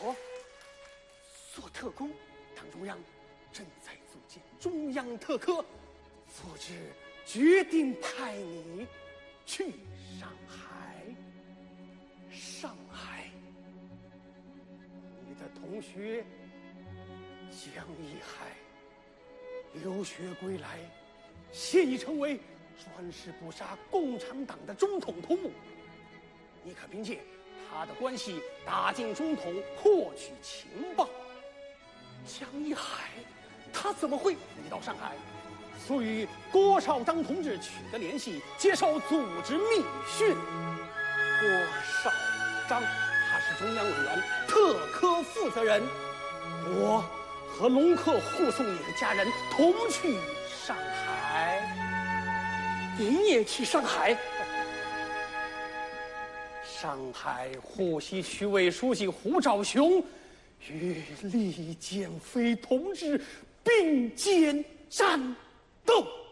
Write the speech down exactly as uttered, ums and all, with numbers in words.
我做特工，党中央正在组建中央特科，组织决定派你去上海。上海，你的同学江一海留学归来，现已成为专事捕杀共产党的中统头目。你可凭借他的关系打进中统，获取情报。江一海，他怎么会离到上海？速与郭绍章同志取得联系，接受组织密训。郭绍章，他是中央委员，特科负责人。我和龙克护送你的家人同去上海。您也去上海？上海沪西区委书记胡兆雄与利建飞同志并肩战斗。